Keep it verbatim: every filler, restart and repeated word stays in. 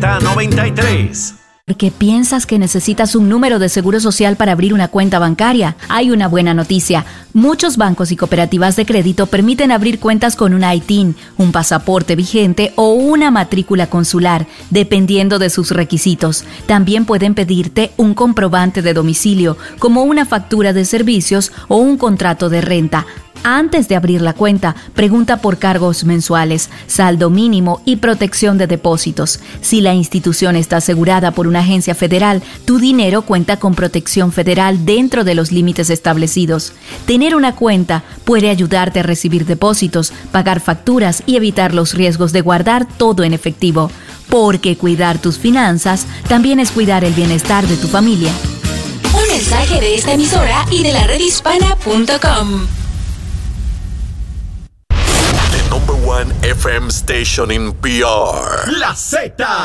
Z noventa y tres. ¿Porque piensas que necesitas un número de seguro social para abrir una cuenta bancaria? Hay una buena noticia. Muchos bancos y cooperativas de crédito permiten abrir cuentas con un I T I N, un pasaporte vigente o una matrícula consular, dependiendo de sus requisitos. También pueden pedirte un comprobante de domicilio, como una factura de servicios o un contrato de renta. Antes de abrir la cuenta, pregunta por cargos mensuales, saldo mínimo y protección de depósitos. Si la institución está asegurada por una agencia federal, tu dinero cuenta con protección federal dentro de los límites establecidos. Tener una cuenta puede ayudarte a recibir depósitos, pagar facturas y evitar los riesgos de guardar todo en efectivo. Porque cuidar tus finanzas también es cuidar el bienestar de tu familia. Un mensaje de esta emisora y de la red hispana punto com. Number one F M station in P R. La Z.